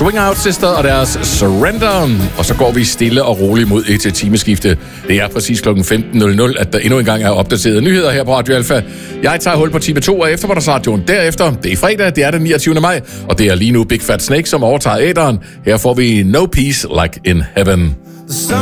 Swing Out Sister og deres Surrender. Og så går vi stille og roligt mod et timeskifte. Det er præcis kl. 15.00, at der endnu en gang er opdateret nyheder her på Radio Alpha. Jeg tager hul på time 2 af Eftermiddagsradioen derefter. Det er fredag, det er den 29. maj, og det er lige nu Big Fat Snake, som overtager æteren. Her får vi No Peace Like in Heaven.